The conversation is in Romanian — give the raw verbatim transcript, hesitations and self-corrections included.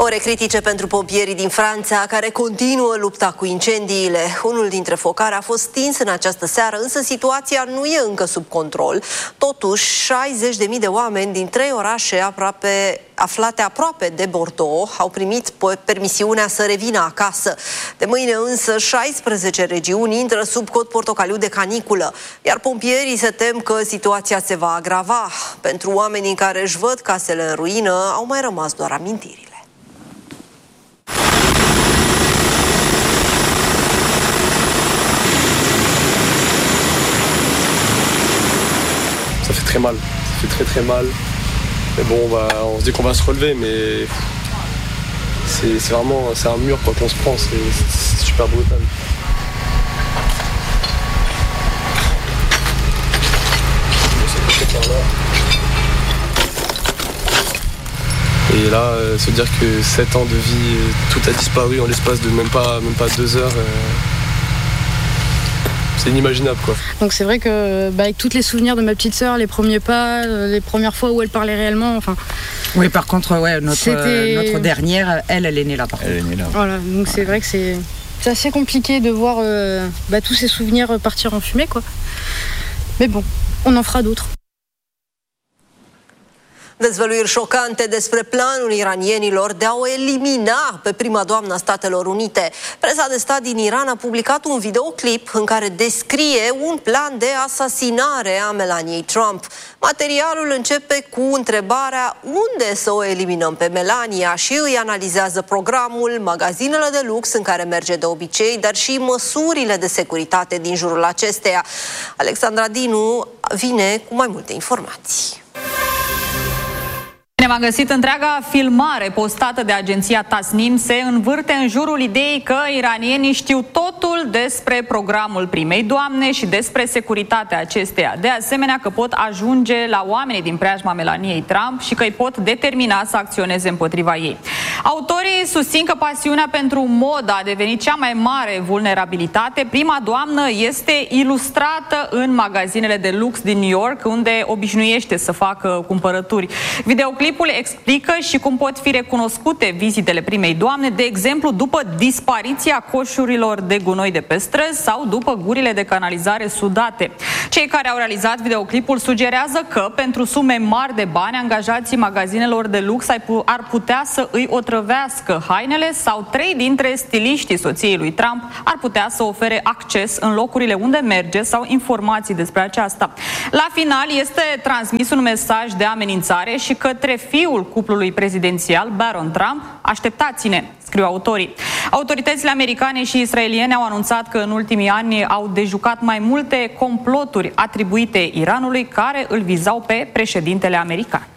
Ore critice pentru pompierii din Franța, care continuă lupta cu incendiile. Unul dintre focare a fost stins în această seară, însă situația nu e încă sub control. Totuși, șaizeci de mii de oameni din trei orașe aproape, aflate aproape de Bordeaux au primit permisiunea să revină acasă. De mâine însă, șaisprezece regiuni intră sub cod portocaliu de caniculă, iar pompierii se tem că situația se va agrava. Pentru oamenii care își văd casele în ruină, au mai rămas doar amintirile. Ça fait très mal, ça fait très très mal. Mais bon, on, va, on se dit qu'on va se relever, mais c'est vraiment c'est un mur quoi qu'on se prend, c'est super brutal. Et là, euh, se dire que sept ans de vie, tout a disparu en l'espace de même pas, même pas deux heures. Euh... C'est inimaginable quoi. Donc c'est vrai que bah, avec tous les souvenirs de ma petite sœur, les premiers pas, les premières fois où elle parlait réellement, enfin. Oui, par contre, ouais, notre, euh, notre dernière, elle, elle est née là. Par elle est née là. Voilà, donc c'est vrai que c'est assez compliqué de voir euh, bah, tous ces souvenirs partir en fumée quoi. Mais bon, on en fera d'autres. Dezvăluiri șocante despre planul iranienilor de a o elimina pe prima doamnă a Statelor Unite. Presa de stat din Iran a publicat un videoclip în care descrie un plan de asasinare a Melaniei Trump. Materialul începe cu întrebarea unde să o eliminăm pe Melania și îi analizează programul, magazinele de lux în care merge de obicei, dar și măsurile de securitate din jurul acesteia. Alexandra Dinu vine cu mai multe informații. Ne-am găsit întreaga filmare postată de agenția Tasnim se învârte în jurul ideii că iranienii știu totul despre programul primei doamne și despre securitatea acesteia. De asemenea că pot ajunge la oamenii din preajma Melaniei Trump și că îi pot determina să acționeze împotriva ei. Autorii susțin că pasiunea pentru modă a devenit cea mai mare vulnerabilitate. Prima doamnă este ilustrată în magazinele de lux din New York, unde obișnuiește să facă cumpărături. Videoclip Clipul explică și cum pot fi recunoscute vizitele primei doamne, de exemplu, după dispariția coșurilor de gunoi de pe străzi sau după gurile de canalizare sudate. Cei care au realizat videoclipul sugerează că, pentru sume mari de bani, angajații magazinelor de lux ar putea să îi otrăvească hainele sau trei dintre stiliștii soției lui Trump ar putea să ofere acces în locurile unde merge sau informații despre aceasta. La final este transmis un mesaj de amenințare și către fiul cuplului prezidențial, Baron Trump: așteptați-ne, scriu autorii. Autoritățile americane și israeliene au anunțat că în ultimii ani au dejucat mai multe comploturi atribuite Iranului care îl vizau pe președintele american.